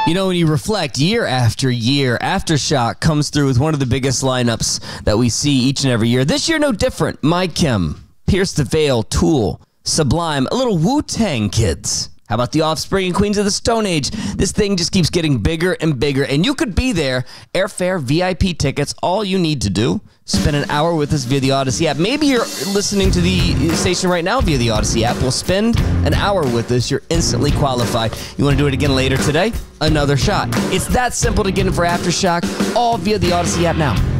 You know, when you reflect year after year, Aftershock comes through with one of the biggest lineups that we see each and every year. This year, no different. My Chem, Pierce the Veil, Tool, Sublime, a little Wu-Tang Kids. How about the Offspring and Queens of the Stone Age? This thing just keeps getting bigger and bigger, and you could be there. Airfare, VIP tickets, all you need to do, spend an hour with us via the Odyssey app. Maybe you're listening to the station right now via the Odyssey app. Well, spend an hour with us. You're instantly qualified. You want to do it again later today? Another shot. It's that simple to get in for Aftershock, all via the Odyssey app now.